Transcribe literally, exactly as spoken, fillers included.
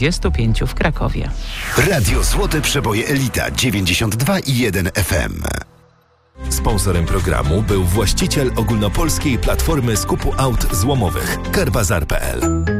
dwudziestu pięciu w Krakowie. Radio Złote Przeboje Elita dziewięćdziesiąt dwa i jeden F M. Sponsorem programu był właściciel ogólnopolskiej platformy skupu aut złomowych Carbazar kropka p l.